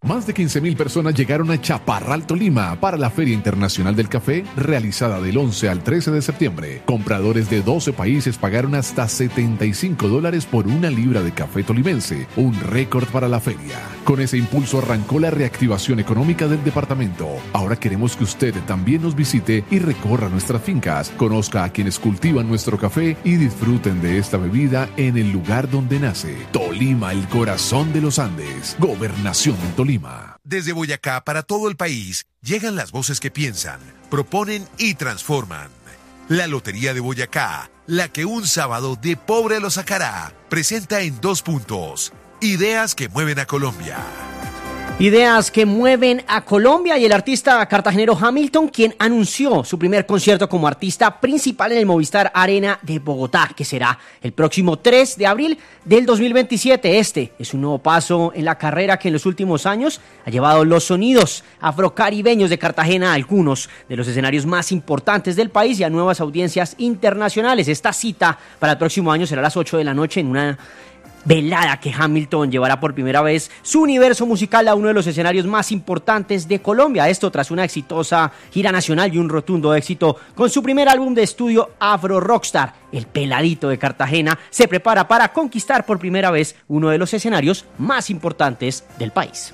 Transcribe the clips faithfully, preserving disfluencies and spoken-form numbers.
Más de quince mil personas llegaron a Chaparral, Tolima, para la Feria Internacional del Café, realizada del once al trece de septiembre. Compradores de doce países pagaron hasta setenta y cinco dólares por una libra de café tolimense, un récord para la feria. Con ese impulso arrancó la reactivación económica del departamento. Ahora queremos que usted también nos visite y recorra nuestras fincas, conozca a quienes cultivan nuestro café y disfruten de esta bebida en el lugar donde nace. Tolima, el corazón de los Andes. Gobernación de Tolima. Desde Boyacá para todo el país llegan las voces que piensan, proponen y transforman. La Lotería de Boyacá, la que un sábado de pobre lo sacará, presenta en dos puntos. Ideas que mueven a Colombia. Ideas que mueven a Colombia y el artista cartagenero Hamilton, quien anunció su primer concierto como artista principal en el Movistar Arena de Bogotá, que será el próximo tres de abril del dos mil veintisiete. Este es un nuevo paso en la carrera que en los últimos años ha llevado los sonidos afrocaribeños de Cartagena a algunos de los escenarios más importantes del país y a nuevas audiencias internacionales. Esta cita para el próximo año será a las ocho de la noche en una velada que Hamilton llevará por primera vez su universo musical a uno de los escenarios más importantes de Colombia. Esto tras una exitosa gira nacional y un rotundo éxito con su primer álbum de estudio Afro Rockstar. El peladito de Cartagena se prepara para conquistar por primera vez uno de los escenarios más importantes del país.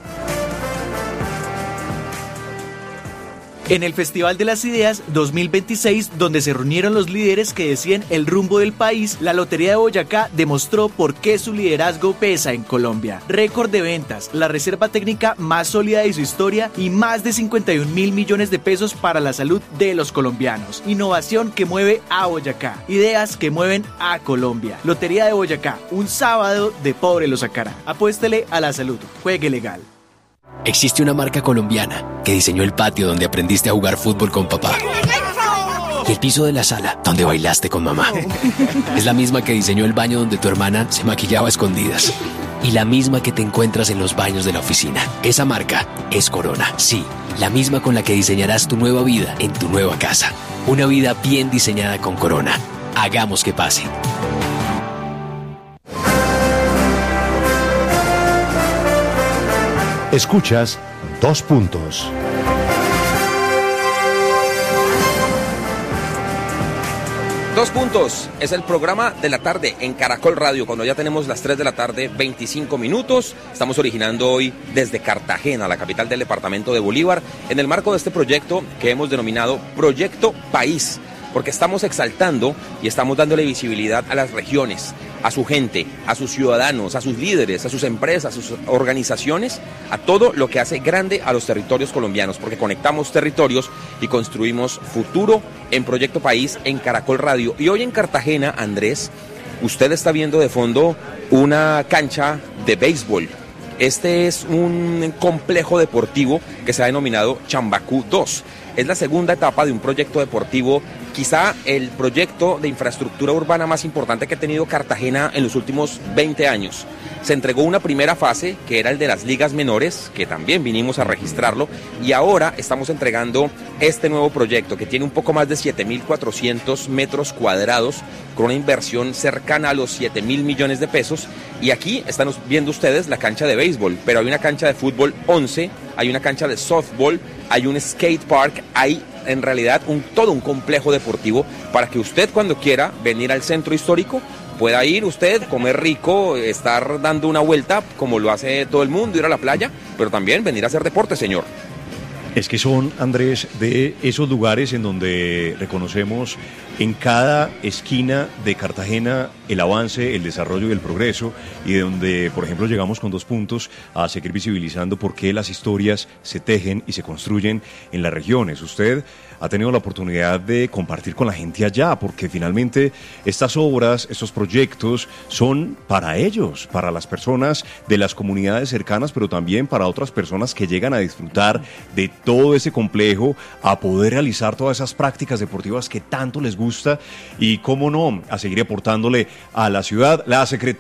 En el Festival de las Ideas dos mil veintiséis, donde se reunieron los líderes que decían el rumbo del país, la Lotería de Boyacá demostró por qué su liderazgo pesa en Colombia. Récord de ventas, la reserva técnica más sólida de su historia y más de cincuenta y un mil millones de pesos para la salud de los colombianos. Innovación que mueve a Boyacá. Ideas que mueven a Colombia. Lotería de Boyacá, un sábado de pobre lo sacará. Apuéstele a la salud. Juegue legal. Existe una marca colombiana que diseñó el patio donde aprendiste a jugar fútbol con papá y el piso de la sala donde bailaste con mamá. Es la misma que diseñó el baño donde tu hermana se maquillaba a escondidas y la misma que te encuentras en los baños de la oficina. Esa marca es Corona, sí, la misma con la que diseñarás tu nueva vida en tu nueva casa. Una vida bien diseñada con Corona. Hagamos que pase. Escuchas Dos Puntos. Dos Puntos es el programa de la tarde en Caracol Radio, cuando ya tenemos las tres de la tarde, veinticinco minutos. Estamos originando hoy desde Cartagena, la capital del departamento de Bolívar, en el marco de este proyecto que hemos denominado Proyecto País, porque estamos exaltando y estamos dándole visibilidad a las regiones, a su gente, a sus ciudadanos, a sus líderes, a sus empresas, a sus organizaciones, a todo lo que hace grande a los territorios colombianos, porque conectamos territorios y construimos futuro en Proyecto País en Caracol Radio. Y hoy en Cartagena, Andrés, usted está viendo de fondo una cancha de béisbol. Este es un complejo deportivo que se ha denominado Chambacú dos. Es la segunda etapa de un proyecto deportivo, quizá el proyecto de infraestructura urbana más importante que ha tenido Cartagena en los últimos veinte años. Se entregó una primera fase, que era el de las ligas menores, que también vinimos a registrarlo, y ahora estamos entregando este nuevo proyecto, que tiene un poco más de siete mil cuatrocientos metros cuadrados, con una inversión cercana a los siete mil millones de pesos, y aquí están viendo ustedes la cancha de béisbol, pero hay una cancha de fútbol once, hay una cancha de softball, hay un skate park, hay en realidad un, todo un complejo deportivo para que usted, cuando quiera venir al centro histórico, pueda ir usted, comer rico, estar dando una vuelta como lo hace todo el mundo, ir a la playa, pero también venir a hacer deporte, señor. Es que son, Andrés, de esos lugares en donde reconocemos en cada esquina de Cartagena el avance, el desarrollo y el progreso, y de donde, por ejemplo, llegamos con Dos Puntos a seguir visibilizando por qué las historias se tejen y se construyen en las regiones. Usted ha tenido la oportunidad de compartir con la gente allá, porque finalmente estas obras, estos proyectos son para ellos, para las personas de las comunidades cercanas, pero también para otras personas que llegan a disfrutar de todo ese complejo, a poder realizar todas esas prácticas deportivas que tanto les gusta y, cómo no, a seguir aportándole a la ciudad. La secretaria